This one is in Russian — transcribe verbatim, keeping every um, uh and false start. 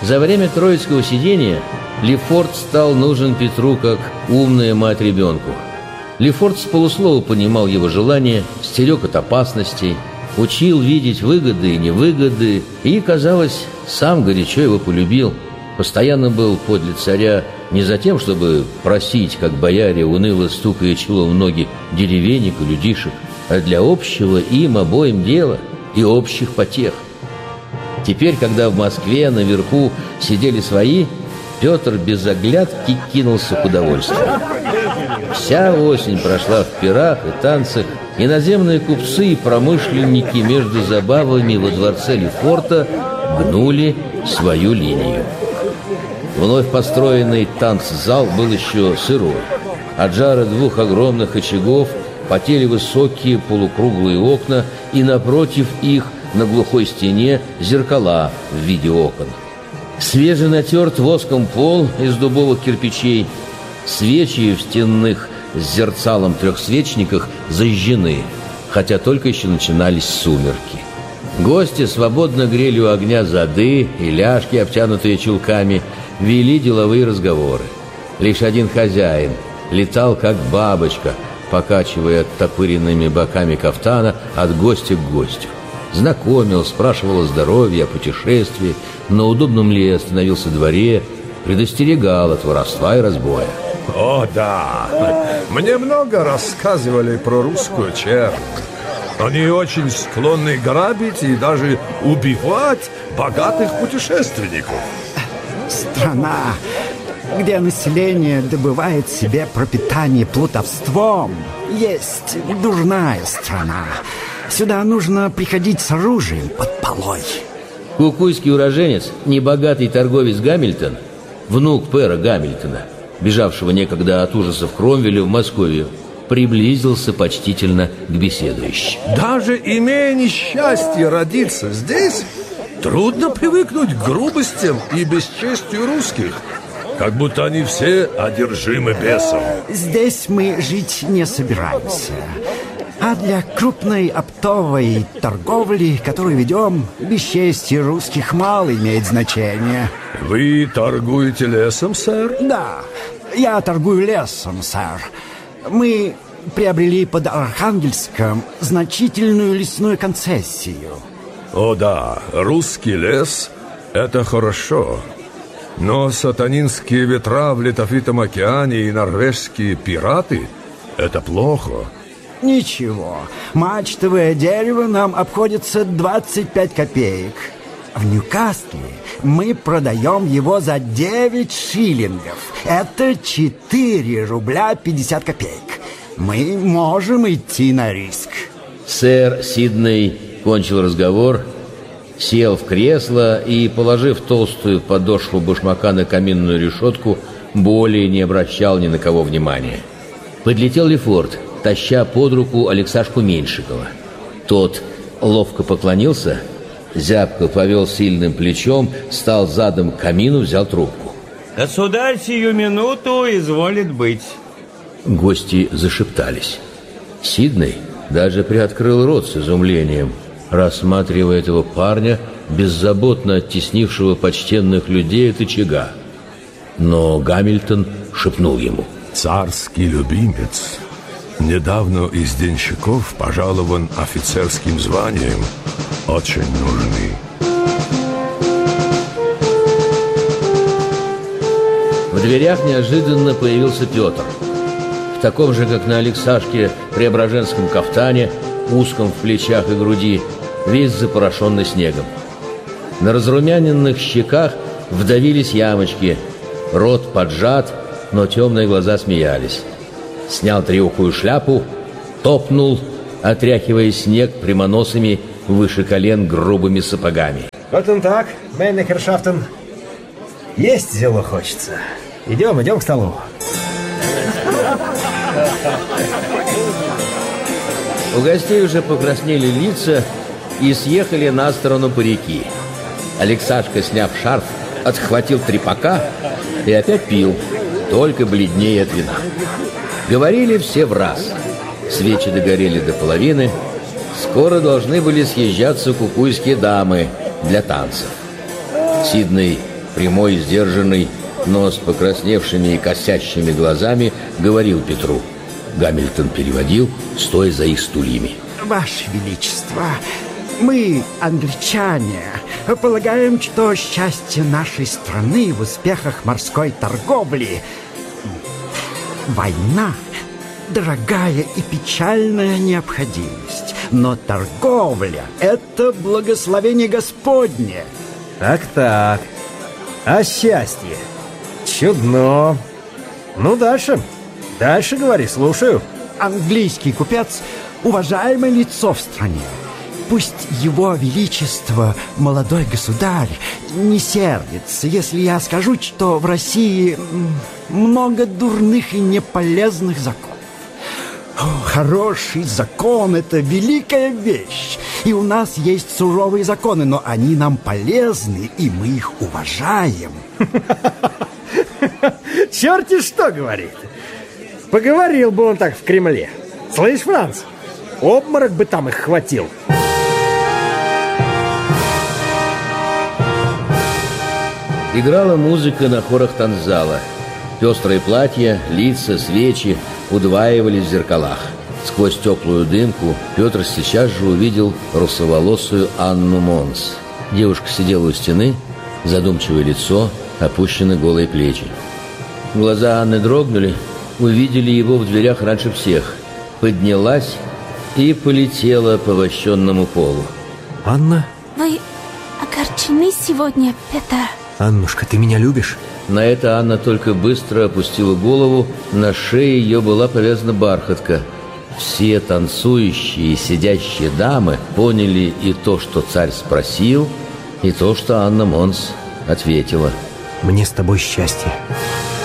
За время троицкого сидения Лефорт стал нужен Петру как умная мать ребенку. Лефорт с полуслова понимал его желания, стерег от опасностей, учил видеть выгоды и невыгоды и, казалось, сам горячо его полюбил. Постоянно был подле царя не за тем, чтобы просить, как бояре, уныло стукая челом в ноги деревенек и людишек, а для общего им обоим дела и общих потех. Теперь, когда в Москве наверху сидели свои, Петр без оглядки кинулся к удовольствию. Вся осень прошла в пирах и танцах. Иноземные купцы и промышленники между забавами во дворце Лефорта гнули свою линию. Вновь построенный танцзал был еще сырой. От жара двух огромных очагов потели высокие полукруглые окна, и напротив их на глухой стене зеркала в виде окон. Свеженатерт воском пол из дубовых кирпичей, свечи в стенных с зерцалом трехсвечниках зажжены, хотя только еще начинались сумерки. Гости свободно грели у огня зады и ляжки, обтянутые чулками, вели деловые разговоры. Лишь один хозяин летал, как бабочка, покачивая оттопыренными боками кафтана от гостя к гостю. Знакомил, спрашивал о здоровье, о путешествии, на удобном ли остановился дворе, предостерегал от воровства и разбоя. О, да! Мне много рассказывали про русскую чернь. Они очень склонны грабить и даже убивать богатых путешественников. Страна, где население добывает себе пропитание плутовством, есть дурная страна. Сюда нужно приходить с оружием под полой. Кукуйский уроженец, небогатый торговец Гамильтон, внук Пэра Гамильтона, бежавшего некогда от ужасов Кромвеля в Москву, приблизился почтительно к беседующим. Даже имея несчастье родиться здесь, трудно привыкнуть к грубостям и бесчестию русских, как будто они все одержимы бесом. Здесь мы жить не собираемся. А для крупной оптовой торговли, которую ведем, бесчестие русских мало имеет значения. Вы торгуете лесом, сэр? Да, я торгую лесом, сэр. Мы приобрели под Архангельском значительную лесную концессию. О да, русский лес — это хорошо. Но сатанинские ветра в Ледовитом океане и норвежские пираты — это плохо. Ничего, мачтовое дерево нам обходится двадцать пять копеек. В Ньюкасле мы продаем его за девять шиллингов. Это четыре рубля пятьдесят копеек. Мы можем идти на риск. Сэр Сидней кончил разговор, сел в кресло и, положив толстую подошву башмака на каминную решетку, более не обращал ни на кого внимания. Подлетел Лефорт, таща под руку Алексашку Меньшикова. Тот ловко поклонился, зябко повел сильным плечом, стал задом к камину, взял трубку. «Государь, сию минуту изволит быть». Гости зашептались. Сидней даже приоткрыл рот с изумлением, рассматривая этого парня, беззаботно оттеснившего почтенных людей от очага. Но Гамильтон шепнул ему: «Царский любимец недавно из денщиков пожалован офицерским званием. Очень нужны». В дверях неожиданно появился Петр. В таком же, как на Алексашке, преображенском кафтане, узком в плечах и груди, весь запорошенный снегом. На разрумяненных щеках вдавились ямочки, рот поджат, но темные глаза смеялись. Снял треухую шляпу, топнул, отряхивая снег прямоносыми выше колен грубыми сапогами. Вот он так, meine Herrschaften. Есть зело хочется. Идем, идем к столу. У гостей уже покраснели лица и съехали на сторону парики. Алексашка, сняв шарф, отхватил трепака и опять пил, только бледнее от вина. Говорили все в раз. Свечи догорели до половины. Скоро должны были съезжаться кукуйские дамы для танцев. Сидней прямой, сдержанный, но с покрасневшими и косящими глазами, говорил Петру. Гамильтон переводил, стоя за их стульями. Ваше Величество, мы, англичане, полагаем, что счастье нашей страны в успехах морской торговли. Война – дорогая и печальная необходимость, но торговля – это благословение Господне. Так-так. А счастье? Чудно. Ну, дальше. Дальше говори, слушаю. Английский купец – уважаемое лицо в стране. Пусть его величество, молодой государь, не сердится, если я скажу, что в России много дурных и неполезных законов. О, хороший закон – это великая вещь. И у нас есть суровые законы, но они нам полезны, и мы их уважаем. Черти что говорит. Поговорил бы он так в Кремле. Слышь, Франц, обморок бы там их хватил. Играла музыка на хорах танзала. Пестрые платья, лица, свечи удваивались в зеркалах. Сквозь теплую дымку Петр сейчас же увидел русоволосую Анну Монс. Девушка сидела у стены, задумчивое лицо, опущены голые плечи. Глаза Анны дрогнули, увидели его в дверях раньше всех. Поднялась и полетела по вощенному полу. Анна? Вы огорчены сегодня, Петр? Аннушка, ты меня любишь? На это Анна только быстро опустила голову, на шее ее была повязана бархатка. Все танцующие и сидящие дамы поняли и то, что царь спросил, и то, что Анна Монс ответила. Мне с тобой счастье.